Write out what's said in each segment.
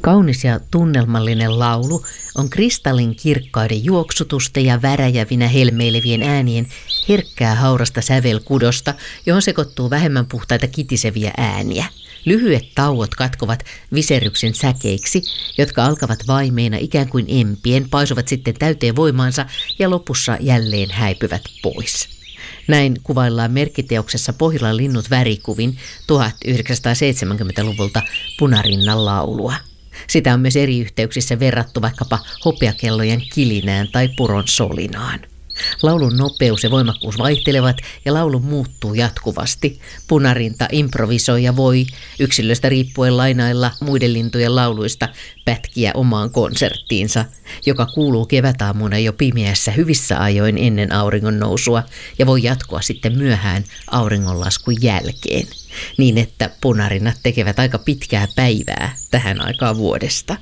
Kaunis ja tunnelmallinen laulu on kristallin kirkkaiden juoksutusten ja väräjävinä helmeilevien äänien herkkää haurasta sävelkudosta, johon sekoittuu vähemmän puhtaita kitiseviä ääniä. Lyhyet tauot katkovat viserryksen säkeiksi, jotka alkavat vaimeina ikään kuin empien, paisuvat sitten täyteen voimaansa ja lopussa jälleen häipyvät pois. Näin kuvaillaan merkkiteoksessa Pohjolan linnut värikuvin 1970-luvulta Punarinnan laulua. Sitä on myös eri yhteyksissä verrattu vaikkapa hopeakellojen kilinään tai puron solinaan. Laulun nopeus ja voimakkuus vaihtelevat ja laulu muuttuu jatkuvasti. Punarinta improvisoi ja voi yksilöstä riippuen lainailla muiden lintujen lauluista pätkiä omaan konserttiinsa, joka kuuluu kevätaamuna jo pimeässä hyvissä ajoin ennen auringon nousua ja voi jatkua sitten myöhään auringonlaskun jälkeen, niin että punarinnat tekevät aika pitkää päivää tähän aikaan vuodesta.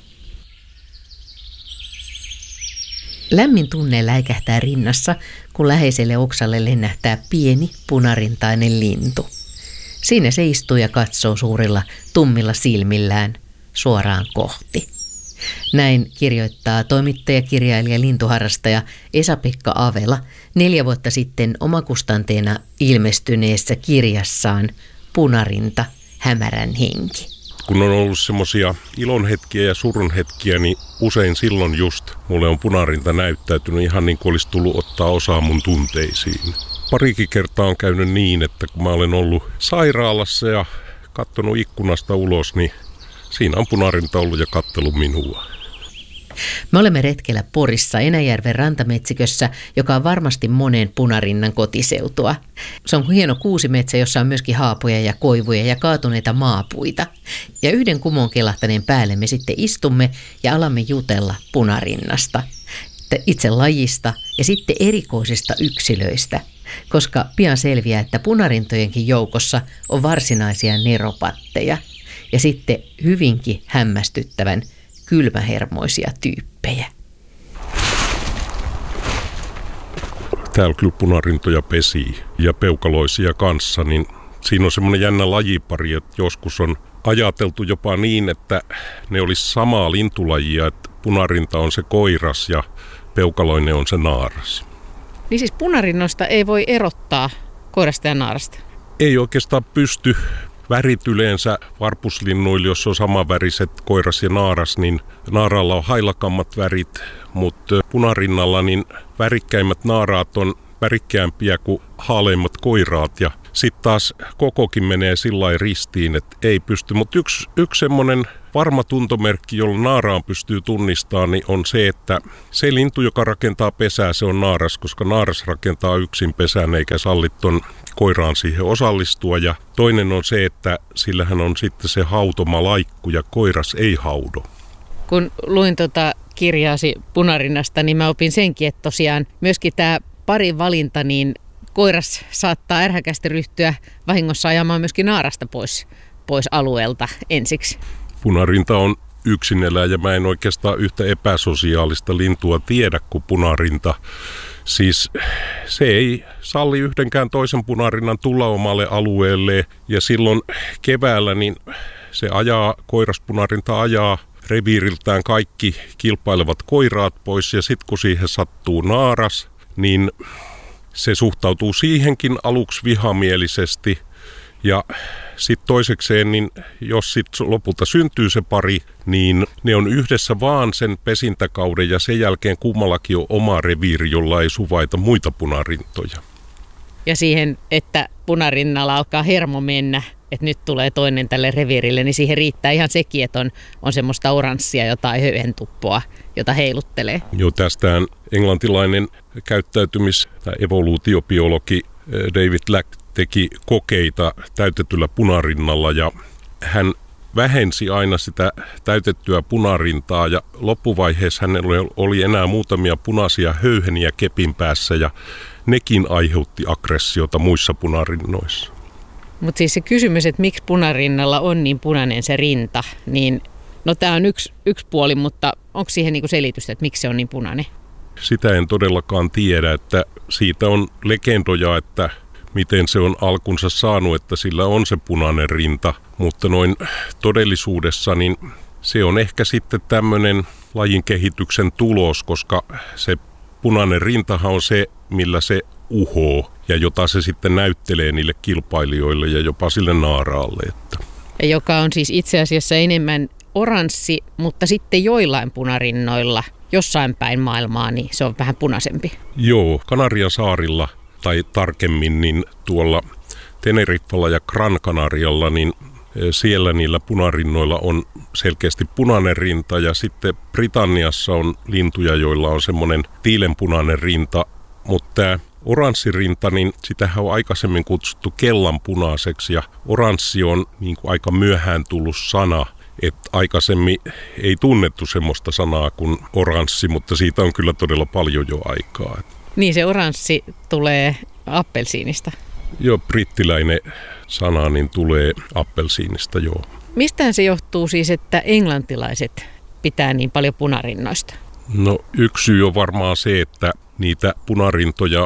Lämmin tunne läikähtää rinnassa, kun läheiselle oksalle lennähtää pieni punarintainen lintu. Siinä se istuu ja katsoo suurilla tummilla silmillään suoraan kohti. Näin kirjoittaa toimittaja, kirjailija, lintuharrastaja Esa-Pekka Avela 4 vuotta sitten omakustanteena ilmestyneessä kirjassaan Punarinta, hämärän henki. Kun on ollut semmoisia ilonhetkiä ja surunhetkiä, niin usein silloin just mulle on punarinta näyttäytynyt ihan niin kuin olisi tullut ottaa osaa mun tunteisiin. Parikin kertaa on käynyt niin, että kun mä olen ollut sairaalassa ja katsonut ikkunasta ulos, niin siinä on punarinta ollut ja katsellut minua. Me olemme retkellä Porissa Enäjärven rantametsikössä, joka on varmasti monen punarinnan kotiseutua. Se on hieno kuusimetsä, jossa on myöskin haapoja ja koivuja ja kaatuneita maapuita. Ja yhden kumon kelahtaneen päälle me sitten istumme ja alamme jutella punarinnasta, itse lajista ja sitten erikoisista yksilöistä, koska pian selviää, että punarintojenkin joukossa on varsinaisia neropatteja ja sitten hyvinkin hämmästyttävän kylmähermoisia tyyppejä. Täällä kyllä punarintoja pesii ja peukaloisia kanssa, niin siinä on semmoinen jännä lajipari, että joskus on ajateltu jopa niin, että ne olisi samaa lintulajia, että punarinta on se koiras ja peukaloinen on se naaras. Niin siis punarinnoista ei voi erottaa koirasta ja naarasta? Ei oikeastaan pysty. Värit yleensä varpuslinnuilla, jos on samanväriset koiras ja naaras, niin naaralla on hailakammat värit, mutta punarinnalla niin värikkäimmät naaraat on värikkäämpiä kuin haaleimmat koiraat ja sitten taas kokokin menee sillä ristiin, että ei pysty. Mutta yksi semmoinen varma tuntomerkki, jolla naaraan pystyy tunnistamaan, niin on se, että se lintu, joka rakentaa pesää, se on naaras, koska naaras rakentaa yksin pesän eikä salli ton koiraan siihen osallistua. Ja toinen on se, että sillähän on sitten se hautoma laikku ja koiras ei haudo. Kun luin kirjaasi punarinnasta, niin mä opin senkin, että tosiaan myöskin tämä parin valinta, niin koiras saattaa ärhäkästi ryhtyä vahingossa ajamaan myöskin naarasta pois alueelta ensiksi. Punarinta on yksineläjä. Mä en oikeastaan yhtä epäsosiaalista lintua tiedä kuin punarinta. Siis se ei salli yhdenkään toisen punarinnan tulla omalle alueelle ja silloin keväällä niin se koiraspunarinta ajaa reviiriltään kaikki kilpailevat koiraat pois ja sitten kun siihen sattuu naaras, niin se suhtautuu siihenkin aluksi vihamielisesti ja sitten toisekseen, niin jos sitten lopulta syntyy se pari, niin ne on yhdessä vaan sen pesintäkauden ja sen jälkeen kummallakin on oma reviiri, jolla ei suvaita muita punarintoja. Ja siihen, että punarinnalla alkaa hermo mennä, että nyt tulee toinen tälle reviirille, niin siihen riittää ihan sekin, että on semmoista oranssia jotain höyhentuppoa, jota heiluttelee. Joo, tästään englantilainen tai evoluutiobiologi David Lack teki kokeita täytetyllä punarinnalla ja hän vähensi aina sitä täytettyä punarintaa ja loppuvaiheessa hänellä oli enää muutamia punaisia höyheniä kepin päässä ja nekin aiheutti aggressiota muissa punarinnoissa. Mutta siis se kysymys, että miksi punarinnalla on niin punainen se rinta, niin no tämä on yksi puoli, mutta onko siihen niinku selitystä, että miksi se on niin punainen? Sitä en todellakaan tiedä, että siitä on legendoja, että miten se on alkunsa saanut, että sillä on se punainen rinta, mutta noin todellisuudessa niin se on ehkä sitten tämmöinen lajin kehityksen tulos, koska se punainen rintahan on se, millä se uhoo ja jota se sitten näyttelee niille kilpailijoille ja jopa sille naaraalle. Ja joka on siis itse asiassa enemmän oranssi, mutta sitten joillain punarinnoilla, jossain päin maailmaa, niin se on vähän punaisempi. Joo, Kanarian saarilla tai tarkemmin niin tuolla Teneriffalla ja Gran Canarialla, niin siellä niillä punarinnoilla on selkeästi punainen rinta ja sitten Britanniassa on lintuja, joilla on semmoinen tiilenpunainen rinta, mutta tämä oranssirinta, niin sitähän on aikaisemmin kutsuttu kellanpunaiseksi ja oranssi on niin kuin aika myöhään tullut sana, että aikaisemmin ei tunnettu semmoista sanaa kuin oranssi, mutta siitä on kyllä todella paljon jo aikaa. Niin se oranssi tulee appelsiinista. Joo, brittiläinen sana niin tulee appelsiinista, joo. Mistään se johtuu siis, että englantilaiset pitää niin paljon punarinnoista? No yksi syy on varmaan se, että niitä punarintoja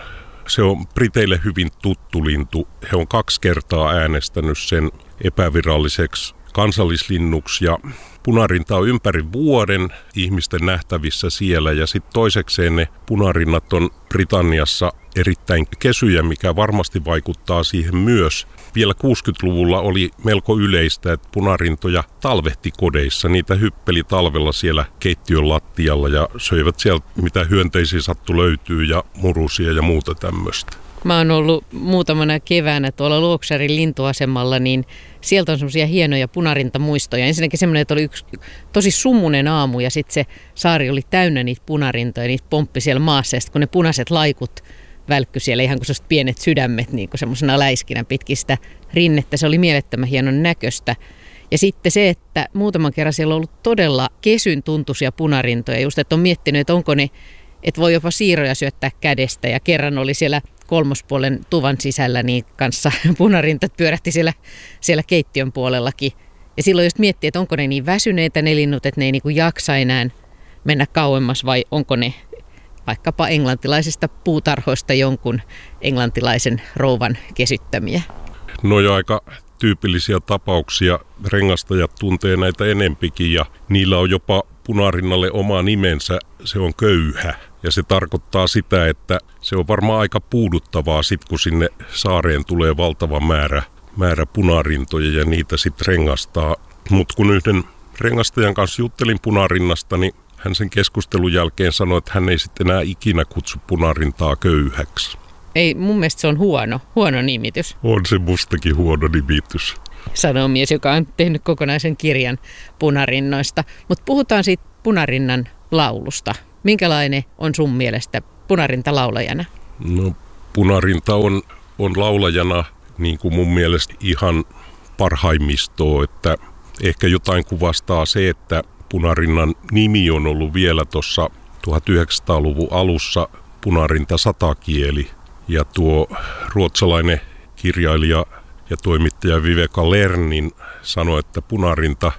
se on Briteille hyvin tuttu lintu. He on 2 kertaa äänestänyt sen epäviralliseksi kansallislinnuksi ja punarinta on ympäri vuoden ihmisten nähtävissä siellä ja sitten toisekseen ne punarinnat on Britanniassa erittäin kesyjä, mikä varmasti vaikuttaa siihen myös. Vielä 60-luvulla oli melko yleistä, että punarintoja talvehti kodeissa. Niitä hyppeli talvella siellä keittiön lattialla ja söivät sieltä mitä hyönteisiä sattui löytyy ja murusia ja muuta tämmöistä. Mä oon ollut muutamana keväänä tuolla Logsharin lintuasemalla, niin sieltä on semmoisia hienoja punarintamuistoja. Ensinnäkin semmoinen, että oli yksi tosi sumunen aamu ja sitten se saari oli täynnä niitä punarintoja, niitä pomppi siellä maassa. Ja sitten kun ne punaiset laikut välkkyi siellä ihan kuin sellaiset pienet sydämet niin kuin semmoisena läiskinä pitkin sitä rinnettä. Se oli mielettömän hienon näköistä. Ja sitten se, että muutaman kerran siellä on ollut todella kesyn tuntuisia punarintoja. Just, että on miettinyt, että onko ne, että voi jopa siiroja syöttää kädestä. Ja kerran oli siellä kolmospuolen tuvan sisällä niin kanssa punarintat pyörähti siellä keittiön puolellakin. Ja silloin just miettii, että onko ne niin väsyneitä ne linnut, että ne ei niin kuin jaksa enää mennä kauemmas vai onko ne vaikkapa englantilaisista puutarhoista jonkun englantilaisen rouvan kesyttämiä. No jo aika tyypillisiä tapauksia. Rengastajat tuntee näitä enempikin ja niillä on jopa punarinnalle oma nimensä. Se on köyhä ja se tarkoittaa sitä, että se on varmaan aika puuduttavaa sit, kun sinne saareen tulee valtava määrä punarintoja ja niitä sitten rengastaa. Mutta kun yhden rengastajan kanssa juttelin punarinnasta, niin hän sen keskustelun jälkeen sanoi, että hän ei sitten enää ikinä kutsu punarintaa köyhäksi. Ei, mun mielestä se on huono nimitys. On se mustakin huono nimitys. Sanoo mies, joka on tehnyt kokonaisen kirjan punarinnoista. Mutta puhutaan siitä punarinnan laulusta. Minkälainen on sun mielestä punarinta laulajana? No punarinta on laulajana niin kuin mun mielestä ihan parhaimmistoa, että ehkä jotain kuvastaa se, että punarinnan nimi on ollut vielä tuossa 1900-luvun alussa punarinta satakieli. Ja tuo ruotsalainen kirjailija ja toimittaja Viveka Lernin sanoi, että punarinta,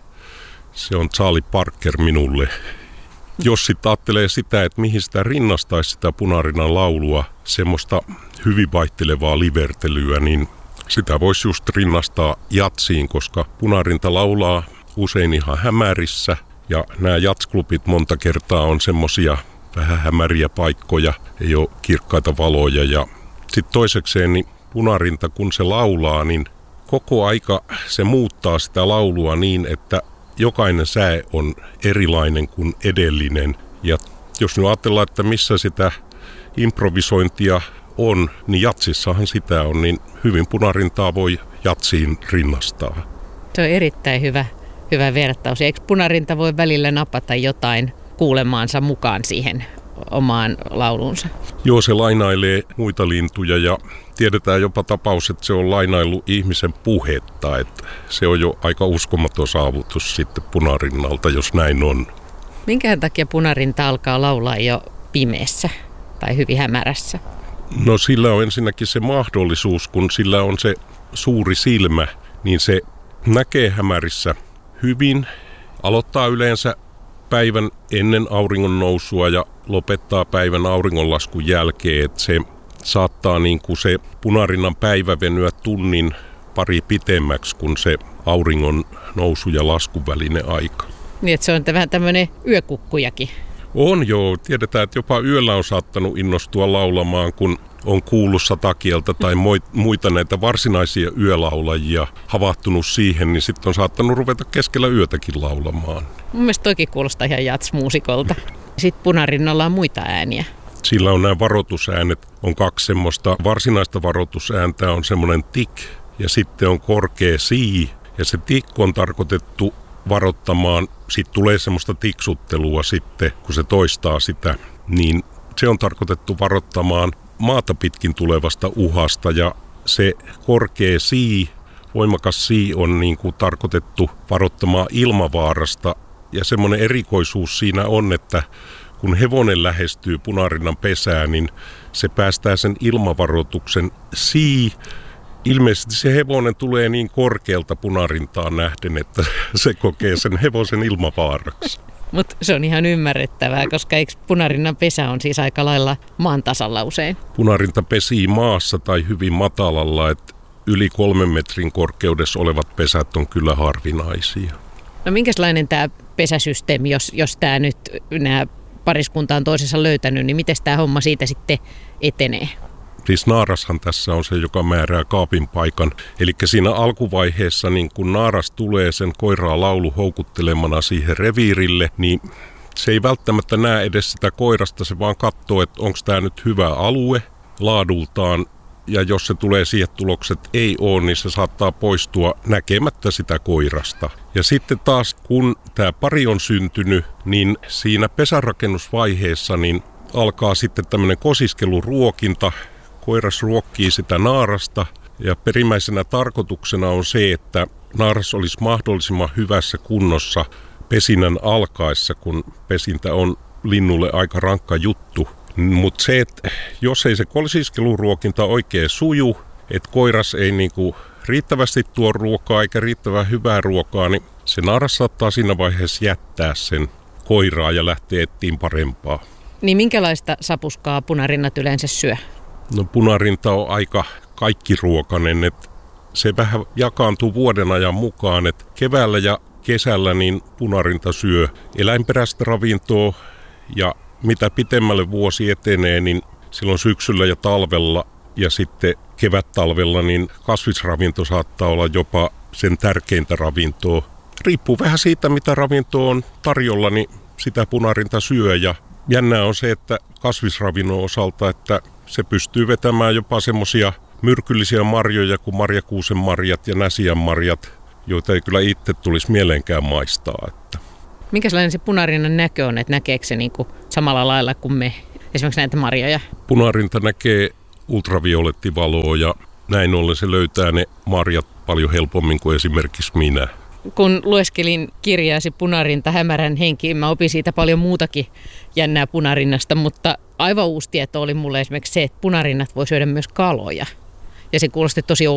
se on Charlie Parker minulle. Jos sitten ajattelee sitä, että mihin sitä rinnastaisi sitä punarinnan laulua, semmoista hyvin vaihtelevaa livertelyä, niin sitä voisi just rinnastaa jatsiin, koska punarinta laulaa usein ihan hämärissä. Ja nämä jatsklubit monta kertaa on semmoisia vähän hämäriä paikkoja, ei ole kirkkaita valoja. Ja sitten toisekseen niin punarinta, kun se laulaa, niin koko aika se muuttaa sitä laulua niin, että jokainen säe on erilainen kuin edellinen. Ja jos nyt ajatellaan, että missä sitä improvisointia on, niin jatsissahan sitä on, niin hyvin punarintaa voi jatsiin rinnastaa. Se on erittäin hyvä vertaus. Eikö punarinta voi välillä napata jotain kuulemaansa mukaan siihen omaan laulunsa? Joo, se lainailee muita lintuja ja tiedetään jopa tapaus, että se on lainaillut ihmisen puhetta. Että se on jo aika uskomaton saavutus sitten punarinnalta, jos näin on. Minkähän takia punarinta alkaa laulaa jo pimeässä tai hyvin hämärässä? No sillä on ensinnäkin se mahdollisuus, kun sillä on se suuri silmä, niin se näkee hämärissä hyvin, aloittaa yleensä päivän ennen auringon nousua ja lopettaa päivän auringonlaskun jälkeen, että se saattaa niin kuin se punarinnan päivä venyä tunnin pari pitemmäksi, kun se auringon nousu- ja laskun välinen aika. Niin, että se on vähän tämmöinen yökukkujakin. On joo. Tiedetään, että jopa yöllä on saattanut innostua laulamaan, kun on kuullut Satakieltä tai muita näitä varsinaisia yölaulajia havahtunut siihen, niin sitten on saattanut ruveta keskellä yötäkin laulamaan. Mun mielestä toikin kuulostaa ihan jatsmuusikolta. Sitten Punarinnalla on muita ääniä. Sillä on nämä varoitusäänet, on 2 semmoista varsinaista varoitusääntä, on semmoinen tik ja sitten on korkea si. Ja se tik on tarkoitettu varoittamaan, sitten tulee semmoista tiksuttelua sitten, kun se toistaa sitä, niin se on tarkoitettu varoittamaan maata pitkin tulevasta uhasta ja se korkea si, voimakas si on niin kuin tarkoitettu varoittamaan ilmavaarasta ja semmoinen erikoisuus siinä on, että kun hevonen lähestyy Punarinnan pesään, niin se päästää sen ilmavaroituksen si. Ilmeisesti se hevonen tulee niin korkealta Punarintaan nähden, että se kokee sen hevosen ilmavaaraksi. Mutta se on ihan ymmärrettävää, koska eikö Punarinnan pesä on siis aika lailla maan tasalla usein? Punarinta pesii maassa tai hyvin matalalla, että yli 3 metrin korkeudessa olevat pesät on kyllä harvinaisia. No minkälainen tämä pesäsysteemi, jos tämä nyt nämä pariskunta on toisensa löytänyt, niin miten tämä homma siitä sitten etenee? Siis naarashan tässä on se, joka määrää kaapin paikan. Eli siinä alkuvaiheessa, niin kun naaras tulee sen koiraa laulu houkuttelemana siihen reviirille, niin se ei välttämättä näe edes sitä koirasta, se vaan katsoo, että onko tämä nyt hyvä alue laadultaan. Ja jos se tulee siihen tulokset ei ole, niin se saattaa poistua näkemättä sitä koirasta. Ja sitten taas, kun tämä pari on syntynyt, niin siinä pesärakennusvaiheessa niin alkaa sitten tämmöinen kosiskeluruokinta. Koiras ruokkii sitä naarasta ja perimmäisenä tarkoituksena on se, että naaras olisi mahdollisimman hyvässä kunnossa pesinnän alkaessa, kun pesintä on linnulle aika rankka juttu. Mutta se, että jos ei se kosiskeluruokinta oikein suju, että koiras ei niinku riittävästi tuo ruokaa eikä riittävän hyvää ruokaa, niin se naaras saattaa siinä vaiheessa jättää sen koiraa ja lähteä etsiin parempaa. Niin minkälaista sapuskaa punarinnat yleensä syö? No punarinta on aika kaikkiruokainen, että se vähän jakaantuu vuoden ajan mukaan, että keväällä ja kesällä niin punarinta syö eläinperäistä ravintoa ja mitä pitemmälle vuosi etenee, niin silloin syksyllä ja talvella ja sitten kevättalvella niin kasvisravinto saattaa olla jopa sen tärkeintä ravintoa. Riippuu vähän siitä, mitä ravintoa on tarjolla, niin sitä punarinta syö ja jännää on se, että kasvisravinnon osalta, että se pystyy vetämään jopa semmoisia myrkyllisiä marjoja kuin marjakuusen marjat ja näsijän marjat, joita ei kyllä itse tulisi mieleenkään maistaa. Minkälainen se punarinnan näkö on, että näkeekö se niinku samalla lailla kuin me esimerkiksi näitä marjoja? Punarinta näkee ultraviolettivaloa ja näin ollen se löytää ne marjat paljon helpommin kuin esimerkiksi minä. Kun lueskelin kirjaasi Punarinta, hämärän henki, mä opin siitä paljon muutakin jännää punarinnasta, mutta aivan uusi tieto oli mulle esimerkiksi se, että punarinnat voi syödä myös kaloja. Ja se kuulosti tosi